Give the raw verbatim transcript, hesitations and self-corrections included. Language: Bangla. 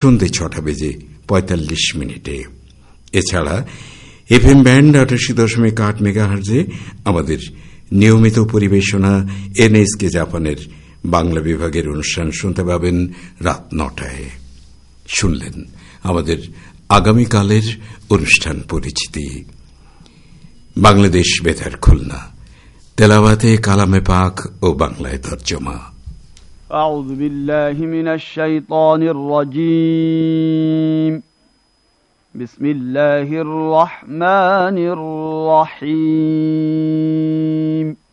সন্ধ্যে ছটা বেজে পঁয়তাল্লিশ মিনিটে। এছাড়া এফ এম ব্যান্ড আটাশি দশমিক আট মেগাহার্জে আমাদের নিয়মিত পরিবেশনা এনএসকে জাপানের বাংলা বিভাগের অনুষ্ঠান শুনতে পাবেন রাত নটায়। শুনলেন আমাদের আগামীকালের অনুষ্ঠান পরিচিতি। বাংলাদেশ বেতার খুলনা, তেলাওয়াতে কালামে পাক ও বাংলায় তর্জমা। أعوذ بالله من الشيطان الرجيم. بسم الله الرحمن الرحيم.